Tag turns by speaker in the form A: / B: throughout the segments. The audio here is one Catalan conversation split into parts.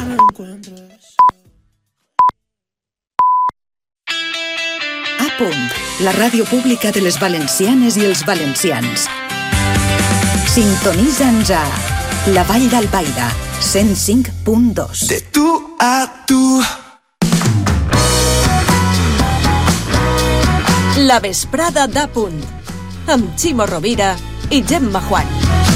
A: A punt, la ràdio pública de les valencianes i els valencians. Sintonitza'ns a La Vall d'Albaida, 105.2.
B: De tu a tu.
C: La vesprada d'A punt, amb Ximo Rovira i Gemma Juan.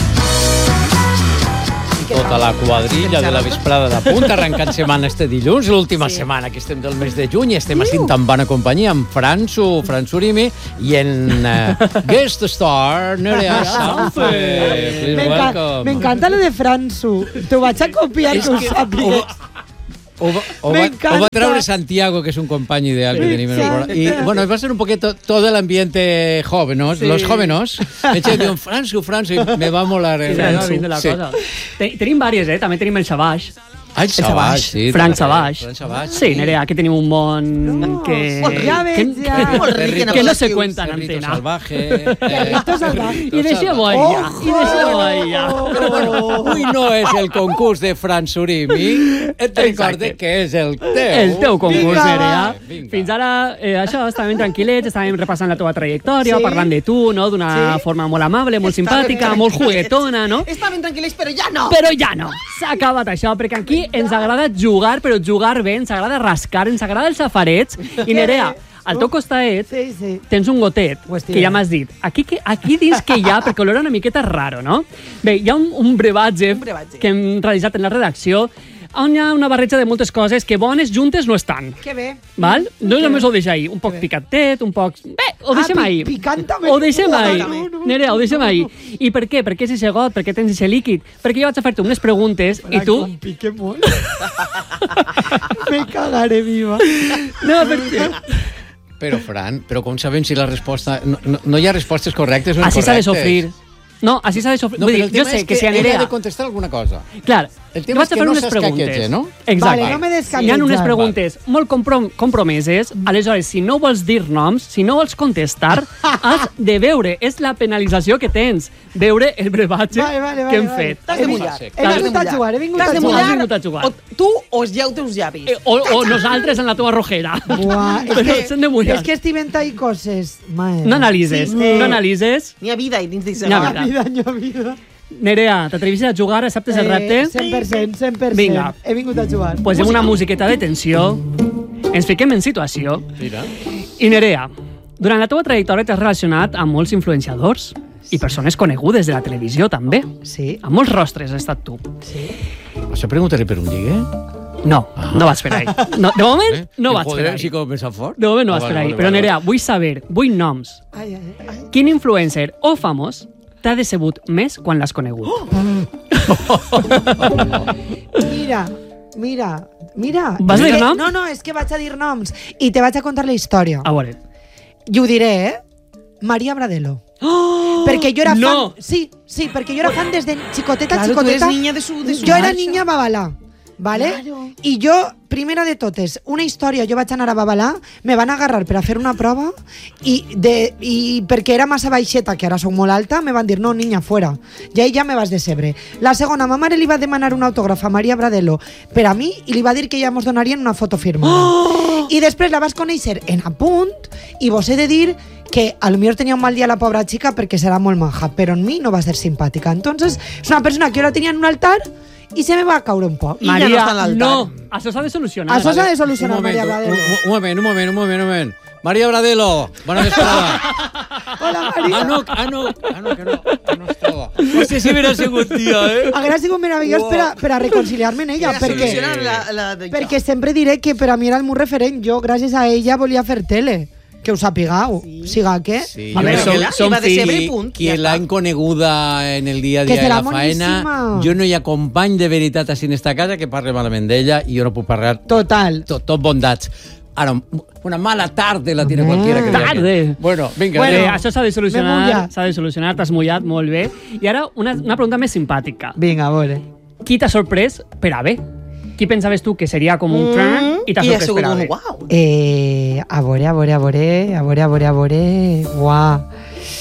D: Tota la quadrilla de la vesprada de punt, arrencant setmana este dilluns, l'última setmana que estem del mes de juny, estem així tan bona companyia amb Franço Urimi i en guest star Nerea Sanfe.
E: M'encanta lo de Franço. T'ho vaig a copiar, que ho sàpigues.
D: Ho va treure Santiago, que és un company ideal que tenim en el programa. I, bueno, va ser un poquito todo el ambiente jóvenos, los jóvenos. Hecho, diuen, Franço, i me va molar.
F: Tenim vàries, també tenim el Savage.
D: El Savage, sí.
F: Frank Savage. Sí, Nerea, aquí tenim un món que no se cuenta en antena.
D: Salvaje.
F: I deixem-ho allà.
D: Però bueno, avui no és el concurs de Franç Urimi. Et recorde que és el teu
F: concurs, Nerea. Fins ara, això, estàvem tranquil·lets, estàvem repassant la teva trajectòria, parlant de tu, no?, d'una forma molt amable, molt simpàtica, molt juguetona, no?
E: Estàvem tranquil·lets, però ja no.
F: Però ja no. S'ha acabat això, perquè aquí ens agrada jugar, però jugar bé, ens agrada rascar, ens agrada els safarets. I Nerea, al teu costaet tens un gotet, que ja m'has dit. Aquí dins que hi ha, perquè olora una miqueta raro, no? Bé, hi ha un brevatge que hem realitzat en la redacció on hi ha una barreja de moltes coses que bones juntes no estan.
E: Que bé.
F: Val? No només ho deixa ahir. Un poc picantet, un poc... Bé, ho deixem ahir.
E: Picant també.
F: Ho deixem ahir. Nerea, ho deixem ahir. I per què? Per què és aquest got? Per què tens aquest líquid? Perquè jo vaig a fer-te unes preguntes i tu...
E: Com pique molt. Me cagaré viva.
F: No, perquè...
D: Però, Fran, com sabem si la resposta... No hi ha respostes correctes o incorrectes?
F: Així s'ha de sofrir. No, així s'ha de sofrir.
D: No, però el tema
F: és que
D: ella ha de contestar alguna cosa.
F: Clar,
D: el tema és que no s'escaqueja, no?
F: Exacte.
E: Vale, no me descaqueja.
F: Hi ha unes preguntes molt compromeses, aleshores, si no vols dir noms, si no vols contestar, has de veure, és la penalització que tens, veure el brevatge que hem fet.
E: T'has de mullar. He vingut a jugar.
G: O tu o es lleu teus llavis.
F: O nosaltres en la teva rojera.
E: Però s'han de mullar. És que estic inventant coses.
F: No analitzes.
G: N'hi ha vida i dins d'això.
E: N'hi ha vida.
F: Nerea, t'atrevis a jugar? Acceptes el repte?
E: 100%.
F: Vinga.
E: He vingut a jugar.
F: Posem una musiqueta de tensió. Ens fiquem en situació.
D: Mira.
F: I Nerea, durant la teva trajectòria t'has relacionat amb molts influenciadors i persones conegudes de la televisió, també.
E: Sí.
F: Amb molts rostres has estat tu.
E: Sí.
D: Això preguntaré per un lligue?
F: No vas per ahí. No, de moment no vaig per ahí.
D: Si comença fort?
F: De moment no vas per ahí. Però Nerea, vull noms. Quin influencer o famós t'ha decebut més quan l'has conegut?
E: Mira.
F: Vas dir noms?
E: No, és que vaig a dir noms i te vaig a contar la història.
F: A veure.
E: I ho diré, María Bradelo. Perquè jo era fan... Sí, perquè jo era fan des de xicoteta.
G: Claro, tu eres niña de su
E: Jo era niña babalà. ¿Vale? Claro. I jo, primera de totes, una història, jo vaig anar a Babalà, me van agarrar per a fer una prova i perquè era massa baixeta, que ara soc molt alta, me van dir, no, niña, fuera. I ahí ja me vas decebre. La segona, ma mare li va demanar un autògraf a María Bradelo per a mi i li va dir que ja mos donarien una foto firmada. I després la vas conèixer en A punt i vos he de dir que a lo millor tenia un mal dia la pobra xica perquè serà molt maja, però en mi no va ser simpàtica. Entonces, és una persona que jo la tenia en un altar i se me va caure un poc.
F: Maria, no, això s'ha de solucionar.
E: Això s'ha de solucionar, Maria Bradelo.
D: Un moment. Maria Bradelo, bona vesprada.
E: Hola, Maria.
D: Que no es troba. No sé si hubiera sigut tia,
E: Hauria sigut meravellós per a reconciliar-me en ella, perquè sempre diré que per a mi era el meu referent. Jo, gràcies a ella, volia fer tele. Que us sapigueu, siga què?
D: Sí, a veure, qui l'han coneguda en el dia a dia de la faena, jo no hi ha company de veritat així en esta casa que parle malament d'ella i jo no puc parlar tot bondats. Ara, una mala tarde la tiene cualquiera.
F: Tarde!
D: Bueno, vinga.
F: Bueno, això s'ha de solucionar, t'has mullat molt bé. I ara, una pregunta més simpàtica.
E: Vinga, a veure.
F: Qui t'ha sorprès per a bé? Qui pensaves tu que seria com un cran i t'ha sorprès per a bé?
E: A veure. Uau.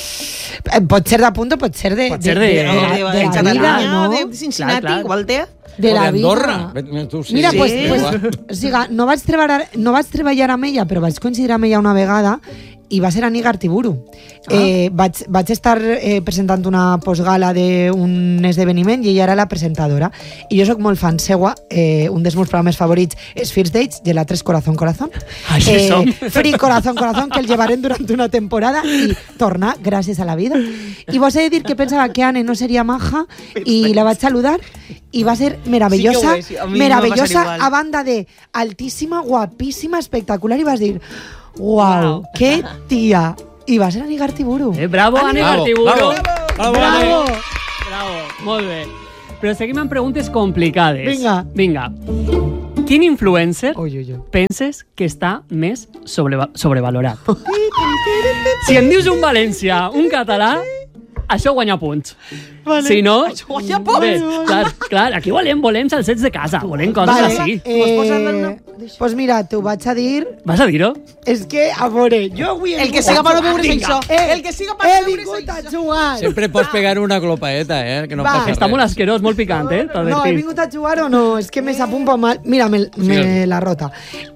E: Pot ser de Punt o pot ser de
G: Catalunya, de Cincinnati, igual té.
E: De la
D: Andorra.
E: Mira, pues, o sigui, no vaig treballar amb ella, però vaig coincidir amb ella una vegada i va ser Annie Gartiburu. Vaig estar presentant una postgala d'un esdeveniment i ella era la presentadora. I jo sóc molt fan seua. Un dels meus programes favorits és First Dates, i l'altre és Corazón, Corazón. Free Corazón, Corazón, que el llevarem durant una temporada i tornar gràcies a la vida. I vos he de dir que pensava que Anne no seria maja i la vaig saludar i va ser meravellosa, meravellosa, a banda de altíssima, guapíssima, espectacular, i vas dir... Wow, qué tía. I va ser Annie Gartiburu.
F: Bravo, Annie Gartiburu.
E: Bravo.
F: Molt bé. Però seguim amb preguntes complicades.
E: Vinga.
F: Quin influencer penses que està més sobrevalorat? Si em dius un valencià, un català, això guanya punts. Vale. Si no...
G: Això guanya punts.
F: Clar, aquí volem salsets de casa, volem coses així.
E: Pues mira, t'ho vaig a dir...
F: Vas a dir-ho?
E: És que, a veure, jo avui...
G: El que siga per no veure això. El que siga per no veure
E: això.
D: Sempre pots pegar una glopaeta, que no passa res.
F: Està molt asquerós, molt picant,
E: No, he vingut a jugar o no? És que me sap un poc mal. Mira, me la rota.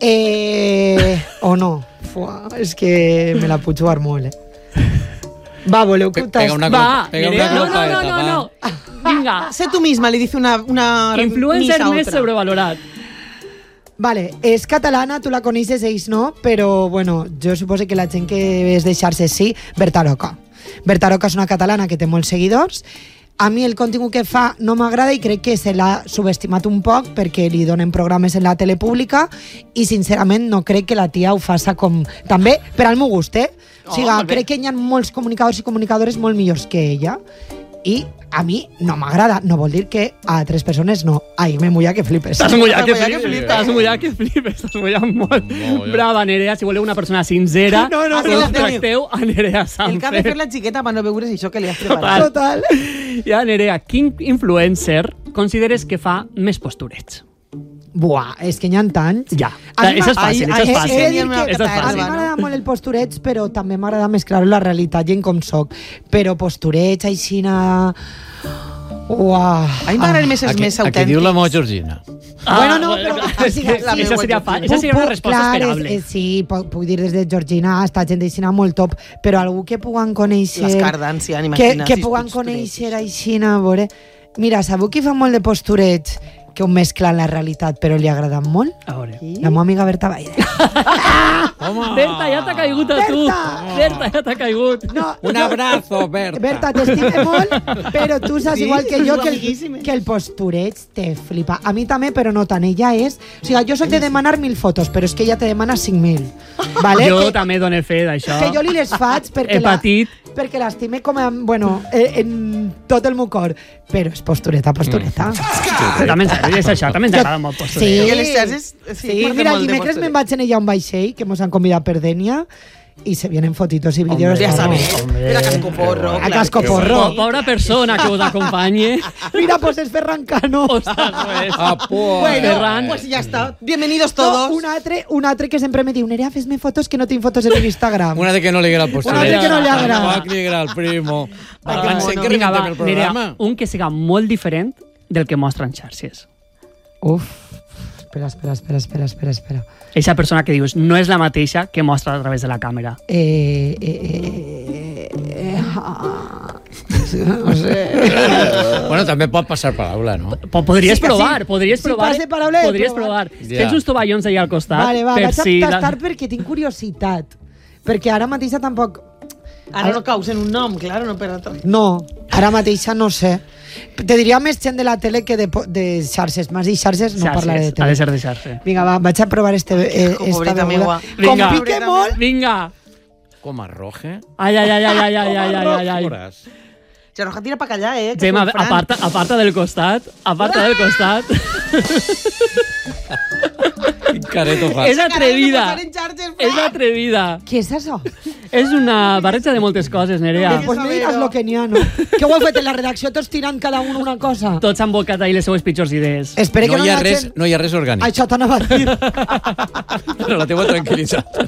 E: O no. És que me la puc jugar molt, Va, voleu que
D: pega una glopaeta.
F: No. Vinga.
G: Sé tu misma, li dice una
F: influencer més sobrevalorat.
E: Vale, és catalana, tu la coneixes, ells no, però, bueno, jo suposo que la gent que és de xarxes sí, Berta Roca. Berta Roca és una catalana que té molts seguidors. A mi el contingut que fa no m'agrada i crec que se l'ha subestimat un poc perquè li donen programes en la tele pública i, sincerament, no crec que la tia ho faça com... També, per al meu gust, O sigui, crec que hi ha molts comunicadors i comunicadores molt millors que ella i a mi no m'agrada. No vol dir que a altres persones no. Ai, me mulla que flipes.
F: Estàs mullat que flipes. Estàs mullat molt. Brava, Nerea. Si voleu una persona sincera, tracteu a Nerea Sanfer.
G: El que ha de fer la xiqueta per no veure això que li has preparat.
E: Total.
F: Ja, Nerea, quin influencer consideres que fa més posturets?
E: Buah, és que n'hi ha tants.
F: Ja, això és fàcil.
E: A mi m'agrada molt el posturets, però també m'agrada mesclar la realitat gent com soc. Però posturets, aixina... Uah.
G: A mi m'agraden més els més autèntics.
D: Aquí diu la Mo Georgina.
E: Bueno, no, però...
F: Això seria una resposta esperable.
E: Sí, puc dir des de Georgina hasta gent d'aixina molt top, però algú que puguen conèixer...
G: Les Kardashian, imagina.
E: Que puguen conèixer aixina, a veure... Mira, sabeu qui fa molt de posturets? Que ho mescla en la realitat, però li agrada molt?
F: A veure.
E: La meva amiga Berta Baide.
F: Berta, ja t'ha caigut a tu. Berta, ja t'ha caigut.
E: No,
D: un abrazo, Berta.
E: Berta, t'estime molt, però tu saps igual que jo que el postureig te flipa. A mi també, però no tant. Ella és... O sigui, jo soc de demanar 1.000 fotos, però és que ella te demana 5.000. Vale?
F: Jo també dono fe d'això.
E: Que jo li les faig perquè l'estime com a... Bueno, en tot el meu cor. Però és postureta.
F: També és això, també ens agrada molt postureta.
E: Sí, mira, el dimecres me'n vaig en ella a un vaixell, que mos han convidat per Dènia, i se vienen fotitos y vídeos.
G: Ya sabes, a cascoporro.
E: A cascoporro.
F: Pobra persona que os acompañe.
E: Mira, pues es Ferran Cano.
F: Ostras, pues.
G: Bueno, Ferran. Pues ya está. Bienvenidos todos.
E: Un altre que sempre me diu, Nerea, fes-me fotos que no tinc fotos en el Instagram.
D: Una de que no li agrada el postre.
E: Una de que no li agrada.
D: Va que li agrada el primo.
F: Vinga, va, Nerea, un que siga molt diferent del que mostra en xarxes.
E: Uf. Espera.
F: Eixa persona que dius no és la mateixa que mostra a través de la càmera.
E: No sé.
D: Bueno, també pot passar paraula, no?
F: Podries provar.
E: Si pas de paraula,
F: podries provar. Tens uns tovallons allà al costat.
E: Vale, vaig a tastar perquè tinc curiositat. Perquè ara mateixa tampoc...
G: Ara no caus en un nom, claro, no per altre.
E: No, ara mateixa no sé. Te diria més gent de la tele que de xarxes. M'has dit xarxes, no parlaré de tele.
F: Ha de ser de xarxes.
E: Vinga, va, vaig a provar esta beguda. Com pique molt...
F: Vinga.
D: Com arroje?
F: Ai.
G: Xarroja, tira pa callar,
F: Gemma, aparta del costat.
D: Quin careto fas.
F: És atrevida.
E: Què és això?
F: És una barreja de moltes coses, Nerea.
E: Pues me diràs lo que n'hi ha, no? Què ho heu fet en la redacció? Tots tirant cada un una cosa?
F: Tots han volcat ahir les seues pitjors idees.
E: Espera que
D: no hi ha res orgànic.
E: Això t'anava a dir.
D: Però la teua tranquil·litat.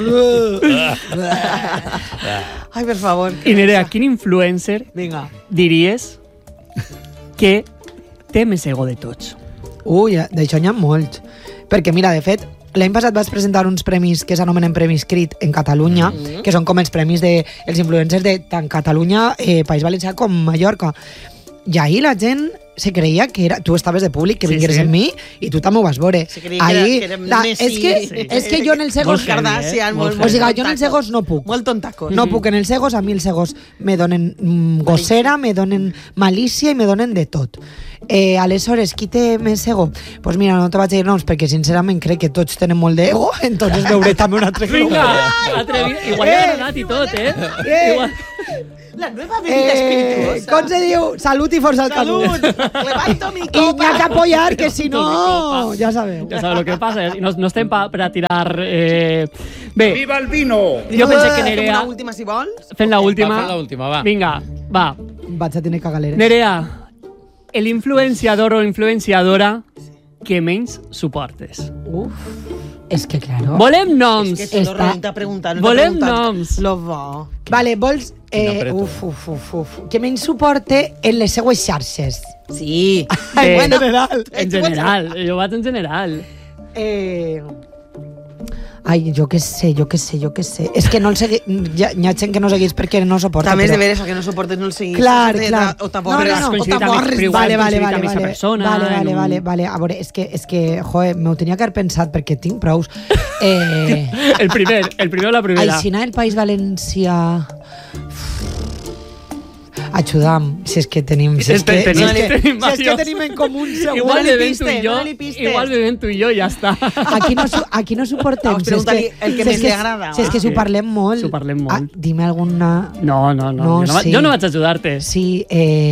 G: Ai, per favor.
F: I Nerea, quin influencer diries que té més ego de tots?
E: Ui, d'això n'hi ha molts. Perquè, mira, de fet, l'any passat vas presentar uns premis que s'anomenen Premis Crit en Catalunya, que són com els premis dels influencers de tant Catalunya, País Valencià com Mallorca. I ahir la gent se creia que era... Tu estaves de públic, que vingueres amb mi, i tu també ho vas veure.
G: Se creia que era Messi.
E: És que jo en els egos... O sigui, jo en els egos no puc.
G: Molt tontacos.
E: No puc en els egos, a mi els egos me donen gossera, me donen malícia i me donen de tot. Aleshores, qui té més ego? Pues mira, no te vaig dir noms, perquè sincerament crec que tots tenen molt d'ego, entonces veuré també un altre grup.
F: Vinga, igual ja ha donat i tot, Igual...
G: La nueva bebida espirituosa.
E: Com se diu? Salut i força al canut.
G: Levanto mi copa.
E: I n'hi ha que apoyar, que si no... Ja sabeu.
F: Ja sabeu el que passa. No estem per a tirar... Bé.
H: Viva el vino!
F: Jo pensé que Nerea...
G: Fem una última, si vols.
F: Fem l'última.
D: Fem l'última, va.
F: Vinga, va.
E: Vaig a tenir cagaleres.
F: Nerea, l'influenciador o influenciadora que menys suportes.
E: És que, claro...
F: Volem noms.
G: És que no t'ha preguntat.
F: Volem noms.
G: Lo bo.
E: Vale, vols... Que menys suporte en les seues xarxes.
G: Sí.
E: En general.
F: En general. Jo vaig en general.
E: Ai, jo què sé. És que no el segui... Hi ha gent que no seguís perquè no suporta.
G: També és de veres que no suportes, no el seguís.
E: Clar.
G: O t'avorres.
E: Vale. A veure, és que, joder, m'ho tenia que haver pensat perquè tinc prous.
F: El primer o la primera?
E: Aixina el País Valencià... Ajuda'm, si és que tenim... Si és que tenim en comú un segon.
F: Igual bevem tu i jo i ja està.
E: Aquí no suportem.
G: El que més li agrada.
E: Si és que s'ho parlem molt.
F: S'ho parlem molt.
E: Dime alguna...
F: No. Jo no vaig ajudar-te.
E: Sí,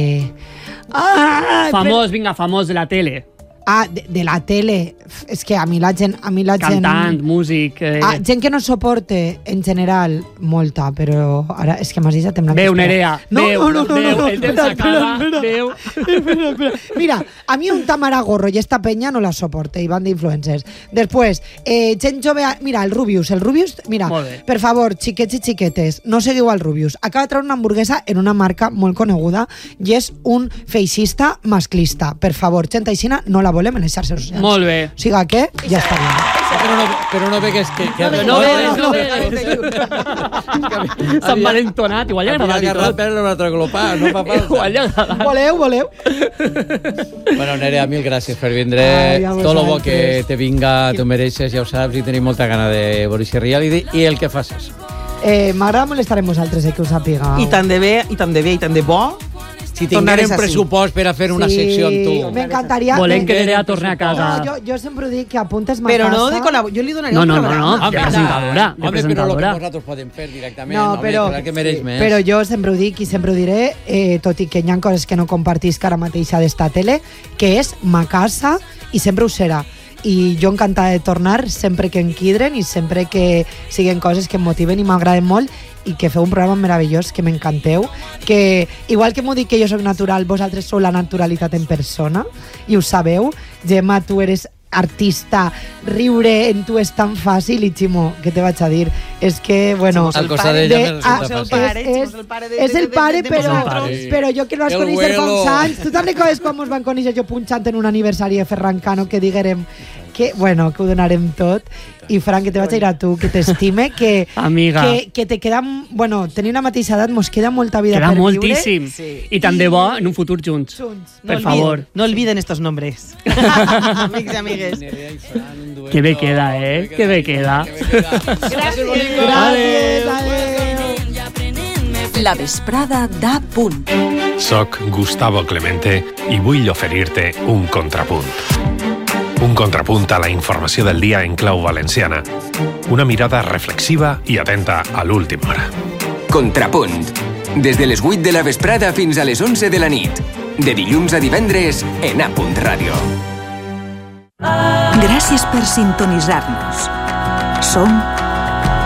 F: famós, vinga, famós de la tele.
E: De la tele. És que a mi la gent...
F: Cantant, músic...
E: Gent que no suporte, en general, molta, però ara és que m'has dit...
F: Veu, Nerea, veu, el temps
E: acaba,
F: veu.
E: Espera. Mira, a mi un Tamara Gorro i esta penya no la soporte, i van d'influencers. Després, gent jove... Mira, el Rubius, mira, per favor, xiquets i xiquetes, no seguiu al Rubius. Acaba de treure una hamburguesa en una marca molt coneguda i és un feixista masclista. Per favor, gent aixina, no la volem en les xarxes socials.
F: Molt bé.
E: O sigui que ja està bé.
D: Però no vegues que...
F: No vegues. S'han malentonat. Igual ja ha agradat.
D: Agarrat per un altre glopar, no fa falta.
F: Igual ja ha agradat.
E: Voleu?
D: Bueno, Nerea, mil gràcies per vindre. Tot el bo que te vinga, t'ho mereixes, ja ho saps, i tenim molta gana de veure si reality i el que facis.
E: M'agrada molestar amb vosaltres, que us sàpiga.
G: I tant de bé, i tant de bo.
D: Si tinguem pressupost per a fer una secció amb tu.
E: M'encantaria.
F: Volem que Nerea torni a casa.
E: Jo sempre dic que apuntes ma
G: però
E: casa.
G: No de col·laboració. Jo li donaria
F: un programa. De presentadora.
D: Home, però el que nosaltres podem fer directament.
E: No, però jo sempre ho dic i sempre ho diré, tot i que hi ha coses que no compartisc ara mateixa d'esta tele, que és ma casa i sempre ho serà. I jo encantada de tornar sempre que em quidren i sempre que siguin coses que em motiven i m'agraden molt i que feu un programa meravellós, que m'encanteu, que igual que m'ho dic que jo soc natural, vosaltres sou la naturalitat en persona i ho sabeu. Gemma, tu eres artista, riure en tu és tan fàcil i Ximo, què te vaig a dir? És que, bueno...
D: És
E: el pare, però jo que el vas conèixer fa uns anys. Tu te'n recordes quan ens van conèixer jo punxant en un aniversari de Ferrancano que diguérem que ho donarem tot. I Fran, que te vaig a dir a tu, que t'estime, que te queda... Bueno, tenir la mateixa edat mos queda molta vida per viure.
F: Queda moltíssim. I tant de bo en un futur junts. Per favor.
G: No olviden estos nombres. Amics i amigues.
F: Que bé queda, Que bé queda.
E: Gràcies.
A: La vesprada da punt.
I: Soc Gustavo Clemente i vull oferir-te un contrapunt. Un contrapunt a la informació del dia en clau valenciana. Una mirada reflexiva i atenta a l'última hora.
J: Contrapunt. Des de les 8 de la vesprada fins a les 11 de la nit. De dilluns a divendres en A.Radio.
A: Gràcies per sintonitzar-nos. Som